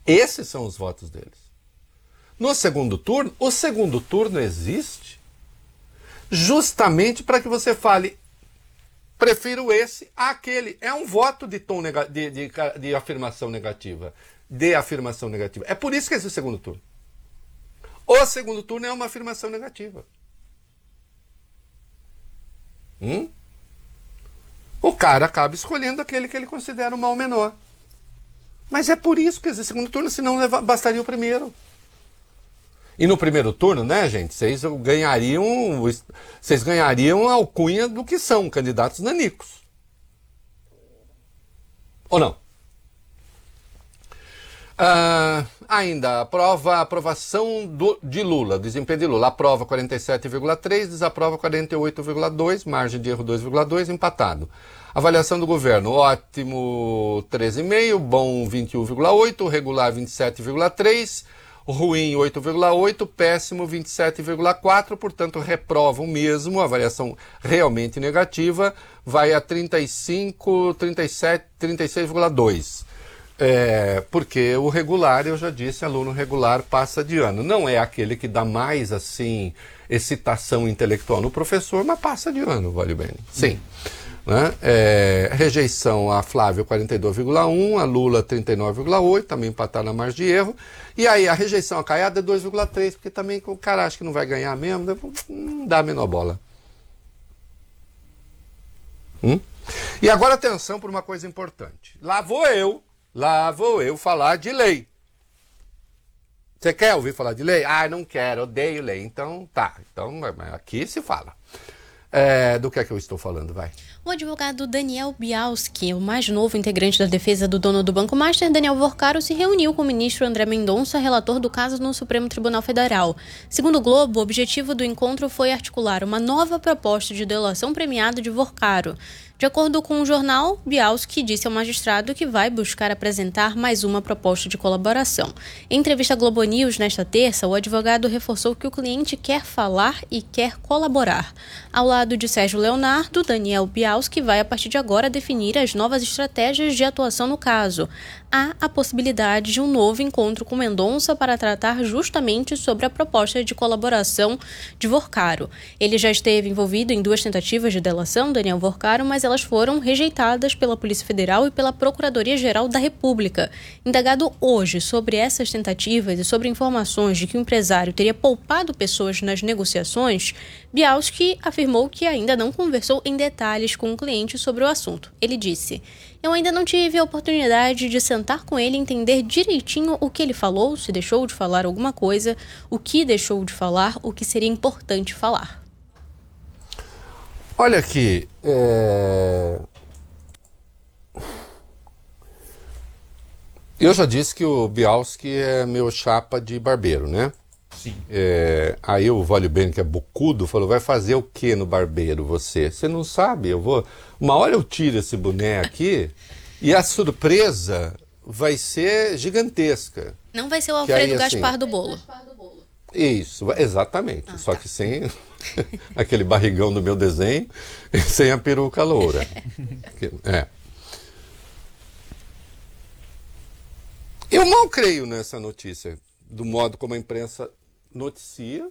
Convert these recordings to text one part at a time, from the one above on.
Esses são os votos deles. No segundo turno, o segundo turno existe justamente para que você fale, prefiro esse àquele. É um voto de tom de afirmação negativa. De afirmação negativa. É por isso que existe o segundo turno. O segundo turno é uma afirmação negativa. O cara acaba escolhendo aquele que ele considera o mal menor. Mas é por isso que existe o segundo turno, senão bastaria o primeiro. E no primeiro turno, né, gente, vocês ganhariam a alcunha do que são candidatos nanicos. Ou não? Ainda, aprovação de Lula, desempenho de Lula. Aprova 47,3%, desaprova 48,2%, margem de erro 2,2%, empatado. Avaliação do governo, ótimo 13,5%, bom 21,8%, regular 27,3%, ruim 8,8%, péssimo 27,4%, portanto reprovam mesmo, avaliação realmente negativa, vai a 35, 37, 36,2%. Porque o regular, eu já disse, aluno regular passa de ano. Não é aquele que dá mais, assim, excitação intelectual no professor, mas passa de ano, vale bem. Sim. Né? Rejeição a Flávio 42,1%, a Lula 39,8%, também empatar na margem de erro. E aí a rejeição a Caiado é 2,3%, porque também o cara acha que não vai ganhar mesmo, não dá a menor bola. E agora atenção por uma coisa importante. Lá vou eu falar de lei. Você quer ouvir falar de lei? Não quero, odeio lei. Então, tá. Então, aqui se fala. Do que é que eu estou falando, vai? O advogado Daniel Bialski, o mais novo integrante da defesa do dono do Banco Master, Daniel Vorcaro, se reuniu com o ministro André Mendonça, relator do caso no Supremo Tribunal Federal. Segundo o Globo, o objetivo do encontro foi articular uma nova proposta de delação premiada de Vorcaro. De acordo com o jornal, Bialski disse ao magistrado que vai buscar apresentar mais uma proposta de colaboração. Em entrevista à Globo News nesta terça, o advogado reforçou que o cliente quer falar e quer colaborar. Ao lado de Sérgio Leonardo, Daniel Bialski vai a partir de agora definir as novas estratégias de atuação no caso. Há a possibilidade de um novo encontro com Mendonça para tratar justamente sobre a proposta de colaboração de Vorcaro. Ele já esteve envolvido em 2 tentativas de delação, Daniel Vorcaro, mas elas foram rejeitadas pela Polícia Federal e pela Procuradoria-Geral da República. Indagado hoje sobre essas tentativas e sobre informações de que o empresário teria poupado pessoas nas negociações, Bialski afirmou que ainda não conversou em detalhes com o cliente sobre o assunto. Ele disse: "Eu ainda não tive a oportunidade de sentar com ele e entender direitinho o que ele falou, se deixou de falar alguma coisa, o que deixou de falar, o que seria importante falar." Olha aqui, eu já disse que o Bialski é meu chapa de barbeiro, né? Sim. Aí o Vale Bem, que é bocudo, falou: vai fazer o que no barbeiro você? Você não sabe, uma hora eu tiro esse boné aqui e a surpresa vai ser gigantesca. Não vai ser o Alfredo aí, assim, Gaspar do bolo. Isso, exatamente. Só que sem aquele barrigão do meu desenho e sem a peruca loura. Eu não creio nessa notícia, do modo como a imprensa noticia.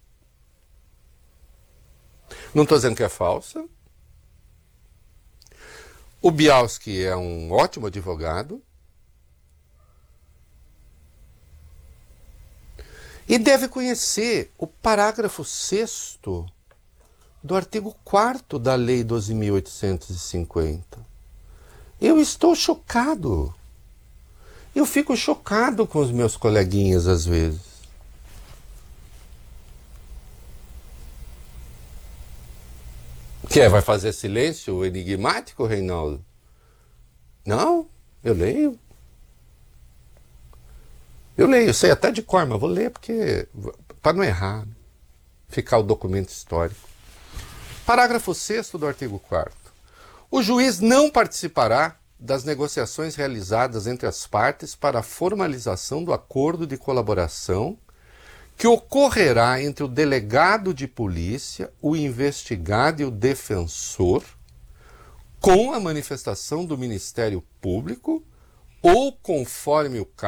Não estou dizendo que é falsa. O Bialski é um ótimo advogado. E deve conhecer o parágrafo 6º do artigo 4º da Lei 12.850. Eu estou chocado. Eu fico chocado com os meus coleguinhas às vezes. Vai fazer silêncio enigmático, Reinaldo? Não, eu leio. Eu sei até de cor, mas vou ler para não errar, ficar o documento histórico. Parágrafo 6º do artigo 4º. O juiz não participará das negociações realizadas entre as partes para a formalização do acordo de colaboração que ocorrerá entre o delegado de polícia, o investigado e o defensor, com a manifestação do Ministério Público ou conforme o caso,